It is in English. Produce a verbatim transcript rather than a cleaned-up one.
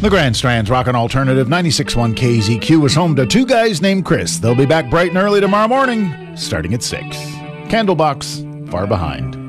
The Grand Strand's Rockin' Alternative ninety-six point one K Z Q is home to two guys named Chris. They'll be back bright and early tomorrow morning, starting at six. Candlebox, Far Behind.